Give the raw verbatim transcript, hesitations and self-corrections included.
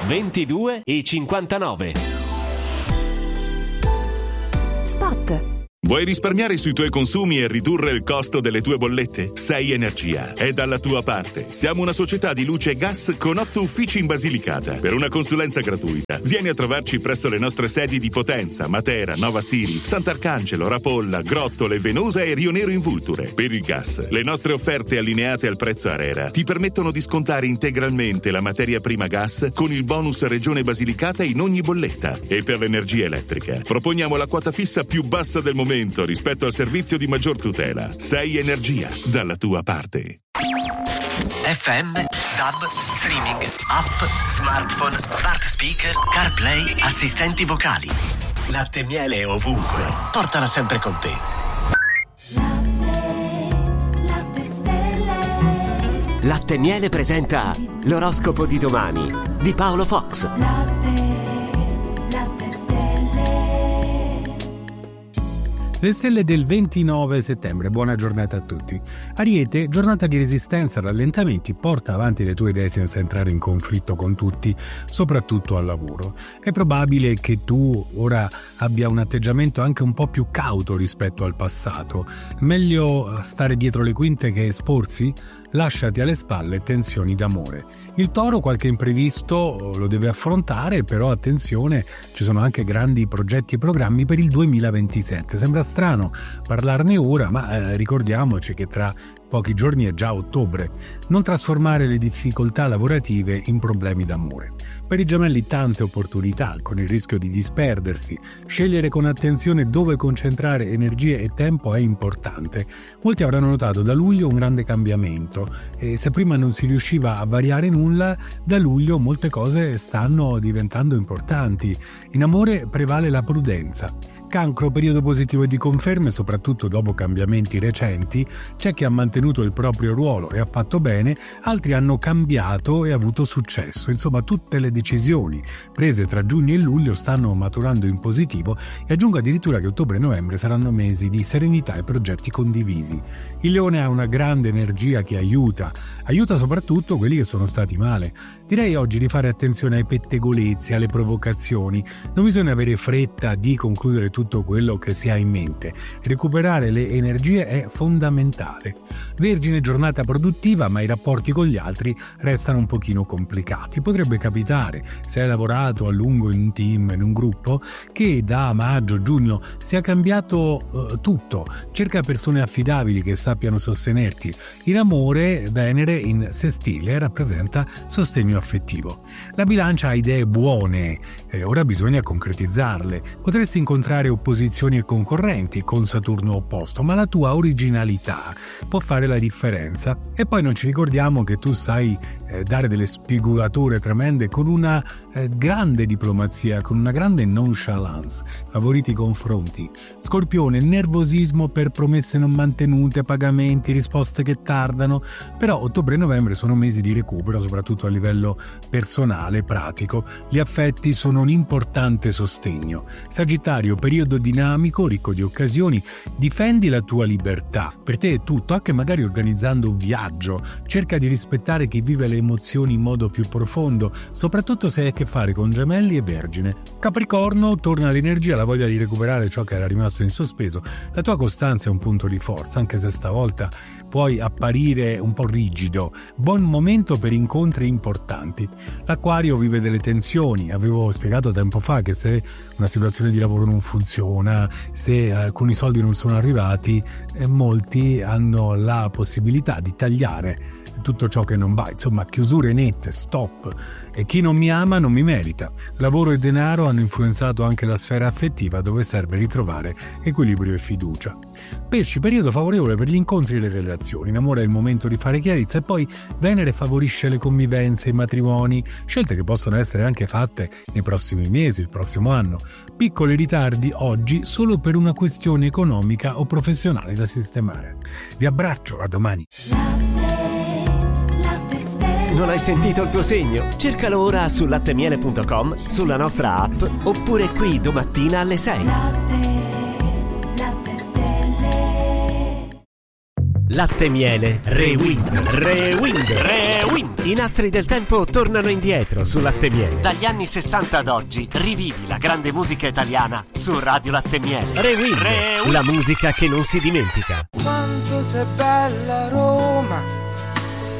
ventidue e cinquantanove. Spot. Vuoi risparmiare sui tuoi consumi e ridurre il costo delle tue bollette? sei Energia è dalla tua parte. Siamo una società di luce e gas con otto uffici in Basilicata. Per una consulenza gratuita, vieni a trovarci presso le nostre sedi di Potenza, Matera, Nova Siri, Sant'Arcangelo, Rapolla, Grottole, Venosa e Rio Nero in Vulture. Per il gas, le nostre offerte allineate al prezzo ARERA ti permettono di scontare integralmente la materia prima gas con il bonus Regione Basilicata in ogni bolletta. E per l'energia elettrica, proponiamo la quota fissa più bassa del momento rispetto al servizio di maggior tutela. sei Energia, dalla tua parte. F M, D A B, streaming, app, smartphone, smart speaker, CarPlay, assistenti vocali. Latte e miele ovunque. Portala sempre con te. Latte stelle. Latte e Miele presenta l'oroscopo di domani di Paolo Fox. Latte, latte stelle. Le stelle del ventinove settembre, buona giornata a tutti. Ariete, giornata di resistenza, rallentamenti, porta avanti le tue idee senza entrare in conflitto con tutti, soprattutto al lavoro. È probabile che tu ora abbia un atteggiamento anche un po' più cauto rispetto al passato. Meglio stare dietro le quinte che esporsi? Lasciati alle spalle tensioni d'amore. Il Toro qualche imprevisto lo deve affrontare, però attenzione, ci sono anche grandi progetti e programmi per il duemilaventisette. Sembra strano parlarne ora, ma eh, ricordiamoci che tra pochi giorni è già ottobre. Non trasformare le difficoltà lavorative in problemi d'amore. Per i Gemelli tante opportunità, con il rischio di disperdersi. Scegliere con attenzione dove concentrare energie e tempo è importante. Molti avranno notato da luglio un grande cambiamento e se prima non si riusciva a variare nulla, da luglio molte cose stanno diventando importanti. In amore prevale la prudenza. Cancro, periodo positivo e di conferme, soprattutto dopo cambiamenti recenti. C'è chi ha mantenuto il proprio ruolo e ha fatto bene, altri hanno cambiato e avuto successo. Insomma, tutte le decisioni prese tra giugno e luglio stanno maturando in positivo e aggiungo addirittura che ottobre e novembre saranno mesi di serenità e progetti condivisi. Il Leone ha una grande energia che aiuta, aiuta soprattutto quelli che sono stati male. Direi oggi di fare attenzione ai pettegolezzi, alle provocazioni. Non bisogna avere fretta di concludere tutto quello che si ha in mente. Recuperare le energie è fondamentale. Vergine, giornata produttiva, ma i rapporti con gli altri restano un pochino complicati. Potrebbe capitare, se hai lavorato a lungo in un team, in un gruppo, che da maggio, giugno sia cambiato eh, tutto. Cerca persone affidabili che sappiano sostenerti. In amore, Venere in sestile rappresenta sostegno affettivo. La Bilancia ha idee buone, e ora bisogna concretizzarle. Potresti incontrare opposizioni e concorrenti con Saturno opposto, ma la tua originalità può fare la differenza. E poi non ci ricordiamo che tu sai eh, dare delle spigolature tremende con una eh, grande diplomazia, con una grande nonchalance, favoriti i confronti. Scorpione, nervosismo per promesse non mantenute, pagamenti, risposte che tardano, però ottobre e novembre sono mesi di recupero, soprattutto a livello personale, pratico. Gli affetti sono un importante sostegno. Sagittario, periodo dinamico, ricco di occasioni, difendi la tua libertà. Per te è tutto, anche magari organizzando un viaggio. Cerca di rispettare chi vive le emozioni in modo più profondo, soprattutto se hai a che fare con Gemelli e Vergine. Capricorno, torna l'energia, la voglia di recuperare ciò che era rimasto in sospeso. La tua costanza è un punto di forza, anche se stavolta puoi apparire un po' rigido. Buon momento per incontri importanti. L'Acquario vive delle tensioni. Avevo spiegato tempo fa che se una situazione di lavoro non funziona, se alcuni soldi non sono arrivati, eh, molti hanno la possibilità di tagliare tutto ciò che non va, insomma chiusure nette, stop. E chi non mi ama non mi merita. Lavoro e denaro hanno influenzato anche la sfera affettiva, dove serve ritrovare equilibrio e fiducia. Pesci, periodo favorevole per gli incontri e le relazioni. In amore è il momento di fare chiarezza e poi Venere favorisce le convivenze, i matrimoni, scelte che possono essere anche fatte nei prossimi mesi, il prossimo anno. Piccoli ritardi oggi solo per una questione economica o professionale da sistemare. Vi abbraccio, a domani. Non hai sentito il tuo segno? Cercalo ora su lattemiele punto com, sulla nostra app, oppure qui domattina alle sei. Latte, latte stelle. Latte Miele Rewind. Rewind. Rewind. I nastri del tempo tornano indietro su Latte Miele. Dagli anni sessanta ad oggi rivivi la grande musica italiana su Radio Latte Miele. Rewind. Rewind. La musica che non si dimentica. Quanto sei bella Roma,